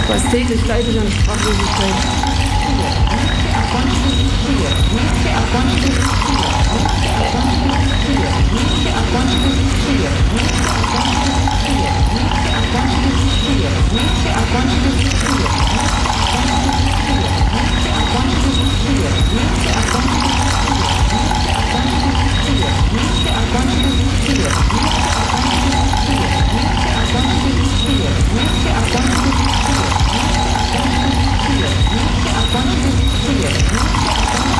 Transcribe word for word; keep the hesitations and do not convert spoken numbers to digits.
Ästhetisch leide ich an Sprachlosigkeit. Quantität ist hier. Nächste Abfahrt ist hier. Nächste Abfahrt